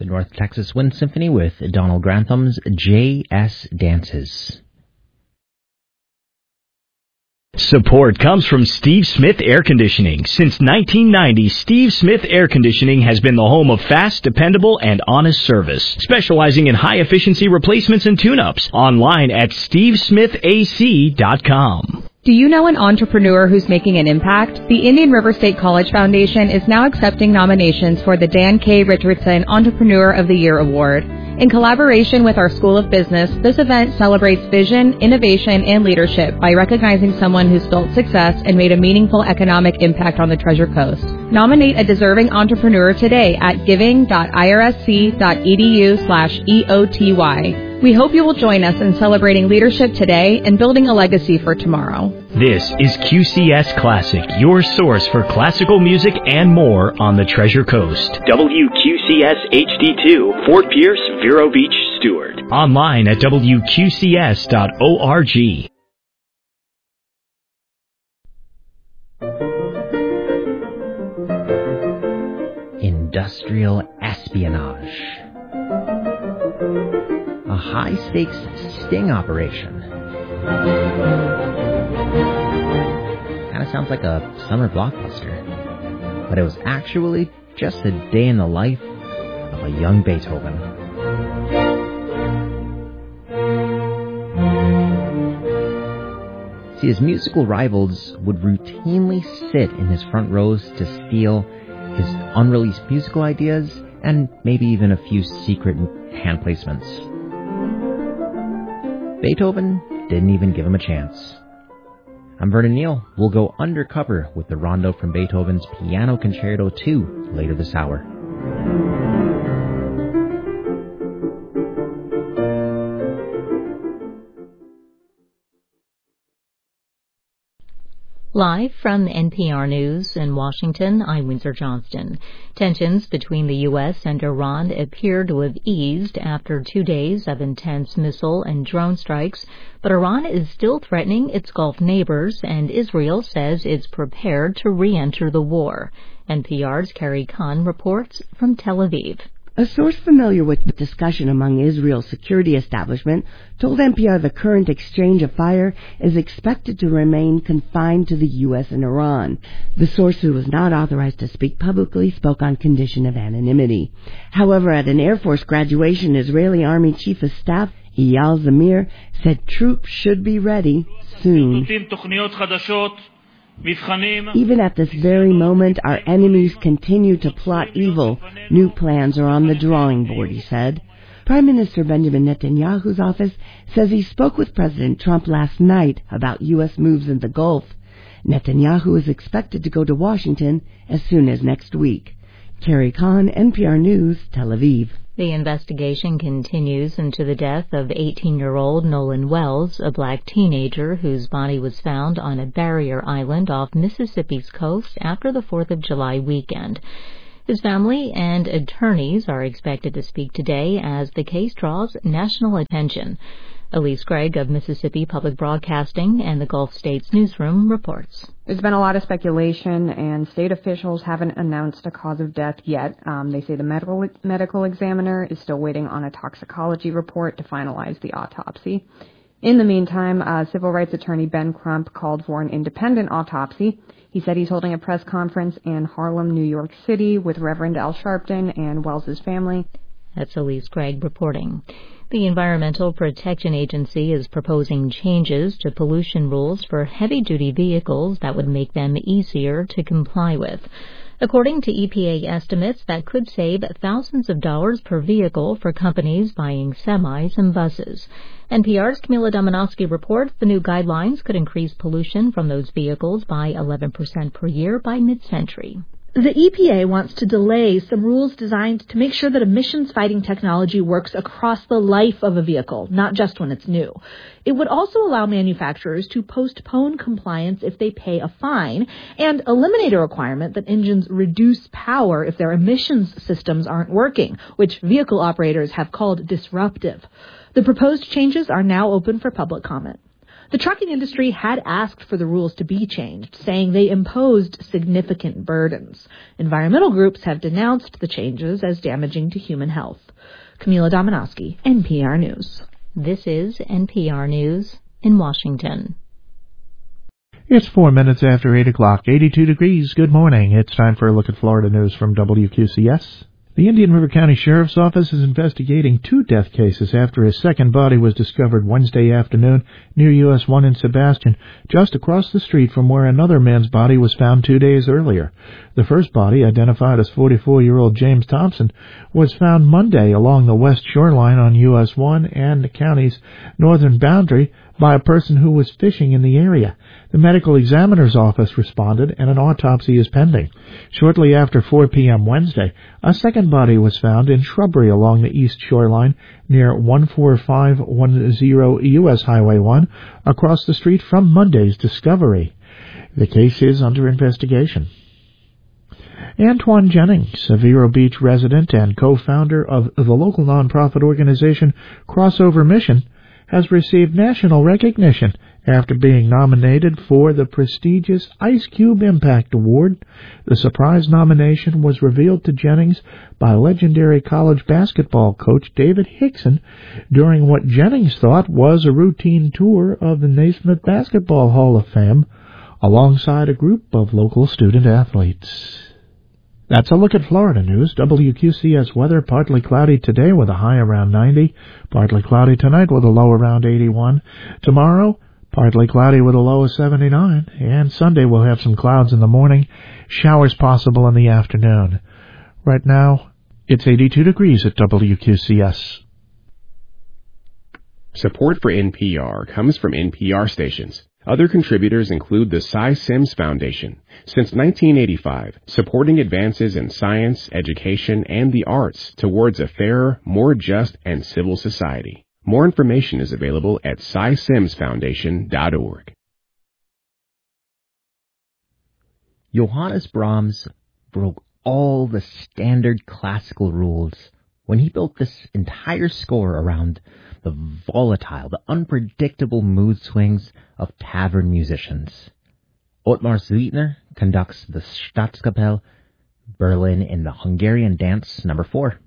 The North Texas Wind Symphony with Donald Grantham's J.S. Dances. Support comes from Steve Smith Air Conditioning. Since 1990, Steve Smith Air Conditioning has been the home of fast, dependable, and honest service, specializing in high-efficiency replacements and tune-ups. Online at stevesmithac.com. Do you know an entrepreneur who's making an impact? The Indian River State College Foundation is now accepting nominations for the Dan K. Richardson Entrepreneur of the Year Award. In collaboration with our School of Business, this event celebrates vision, innovation, and leadership by recognizing someone who's built success and made a meaningful economic impact on the Treasure Coast. Nominate a deserving entrepreneur today at giving.irsc.edu/EOTY. We hope you will join us in celebrating leadership today and building a legacy for tomorrow. This is QCS Classic, your source for classical music and more on the Treasure Coast. WQCS HD2, Fort Pierce, Vero Beach, Stewart. Online at WQCS.org. Industrial espionage. A high-stakes sting operation. Kind of sounds like a summer blockbuster. But it was actually just a day in the life of a young Beethoven. See, his musical rivals would routinely sit in his front rows to steal his unreleased musical ideas and maybe even a few secret hand placements. Beethoven didn't even give him a chance. I'm Vernon Neal. We'll go undercover with the rondo from Beethoven's Piano Concerto 2 later this hour. Live from NPR News in Washington, I'm Windsor Johnston. Tensions between the U.S. and Iran appear to have eased after 2 days of intense missile and drone strikes, but Iran is still threatening its Gulf neighbors, and Israel says it's prepared to re-enter the war. NPR's Carrie Kahn reports from Tel Aviv. A source familiar with the discussion among Israel's security establishment told NPR the current exchange of fire is expected to remain confined to the U.S. and Iran. The source, who was not authorized to speak publicly, spoke on condition of anonymity. However, at an Air Force graduation, Israeli Army Chief of Staff Eyal Zamir said troops should be ready soon. Even at this very moment, our enemies continue to plot evil. New plans are on the drawing board, he said. Prime Minister Benjamin Netanyahu's office says he spoke with President Trump last night about U.S. moves in the Gulf. Netanyahu is expected to go to Washington as soon as next week. Carrie Kahn, NPR News, Tel Aviv. The investigation continues into the death of 18-year-old Nolan Wells, a black teenager whose body was found on a barrier island off Mississippi's coast after the 4th of July weekend. His family and attorneys are expected to speak today as the case draws national attention. Elise Gregg of Mississippi Public Broadcasting and the Gulf States Newsroom reports. There's been a lot of speculation, and state officials haven't announced a cause of death yet. They say the medical examiner is still waiting on a toxicology report to finalize the autopsy. In the meantime, civil rights attorney Ben Crump called for an independent autopsy. He said he's holding a press conference in Harlem, New York City, with Reverend Al Sharpton and Wells's family. That's Elise Gregg reporting. The Environmental Protection Agency is proposing changes to pollution rules for heavy-duty vehicles that would make them easier to comply with. According to EPA estimates, that could save thousands of dollars per vehicle for companies buying semis and buses. NPR's Camila Dominowski reports the new guidelines could increase pollution from those vehicles by 11% per year by mid-century. The EPA wants to delay some rules designed to make sure that emissions-fighting technology works across the life of a vehicle, not just when it's new. It would also allow manufacturers to postpone compliance if they pay a fine and eliminate a requirement that engines reduce power if their emissions systems aren't working, which vehicle operators have called disruptive. The proposed changes are now open for public comment. The trucking industry had asked for the rules to be changed, saying they imposed significant burdens. Environmental groups have denounced the changes as damaging to human health. Camila Dominowski, NPR News. This is NPR News in Washington. It's 4 minutes after 8 o'clock, 82 degrees. Good morning. It's time for a look at Florida news from WQCS. The Indian River County Sheriff's Office is investigating 2 death cases after a second body was discovered Wednesday afternoon near US 1 in Sebastian, just across the street from where another man's body was found 2 days earlier. The first body, identified as 44-year-old James Thompson, was found Monday along the west shoreline on US 1 and the county's northern boundary by a person who was fishing in the area. The medical examiner's office responded, and an autopsy is pending. Shortly after 4 p.m. Wednesday, a second body was found in shrubbery along the east shoreline near 14510 U.S. Highway 1, across the street from Monday's discovery. The case is under investigation. Antoine Jennings, a Vero Beach resident and co-founder of the local nonprofit organization Crossover Mission, has received national recognition after being nominated for the prestigious Ice Cube Impact Award. The surprise nomination was revealed to Jennings by legendary college basketball coach David Hickson during what Jennings thought was a routine tour of the Naismith Basketball Hall of Fame alongside a group of local student athletes. That's a look at Florida news. WQCS weather, partly cloudy today with a high around 90. Partly cloudy tonight with a low around 81. Tomorrow, partly cloudy with a low of 79. And Sunday we'll have some clouds in the morning. Showers possible in the afternoon. Right now, it's 82 degrees at WQCS. Support for NPR comes from NPR stations. Other contributors include the Cy Sims Foundation. Since 1985, supporting advances in science, education, and the arts towards a fairer, more just, and civil society. More information is available at cysimsfoundation.org. Johannes Brahms broke all the standard classical rules when he built this entire score around the volatile, the unpredictable mood swings of tavern musicians. Ottmar Suitner conducts the Staatskapelle Berlin in the Hungarian Dance No. 4.